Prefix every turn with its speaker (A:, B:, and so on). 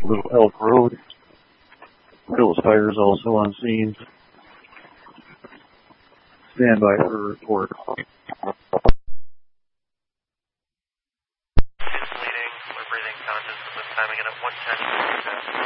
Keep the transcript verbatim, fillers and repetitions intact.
A: Little Elk Road. Phyllis Fire is also on scene. Stand by for a report.
B: Leading. We're breathing conscious at this time again at one ten.